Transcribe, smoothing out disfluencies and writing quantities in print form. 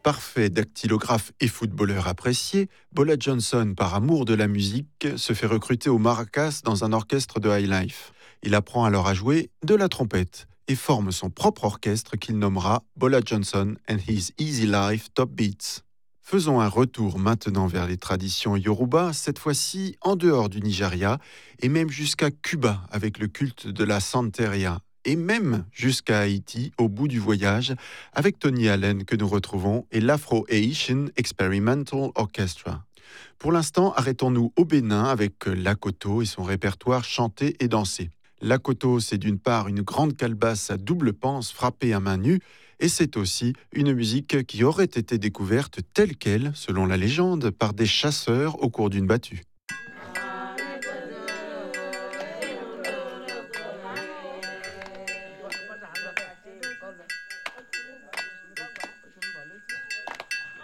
Parfait dactylographe et footballeur apprécié, Bola Johnson, par amour de la musique, se fait recruter au Maracas dans un orchestre de high life. Il apprend alors à jouer de la trompette et forme son propre orchestre qu'il nommera Bola Johnson and His Easy Life Top Beats. Faisons un retour maintenant vers les traditions Yoruba, cette fois-ci en dehors du Nigeria et même jusqu'à Cuba avec le culte de la Santeria et même jusqu'à Haïti au bout du voyage avec Tony Allen que nous retrouvons et l'Afro-Haitian Experimental Orchestra. Pour l'instant, arrêtons-nous au Bénin avec Lakoto et son répertoire chanté et dansé. Lakoto, c'est d'une part une grande calebasse à double panse frappée à main nue, et c'est aussi une musique qui aurait été découverte telle qu'elle, selon la légende, par des chasseurs au cours d'une battue.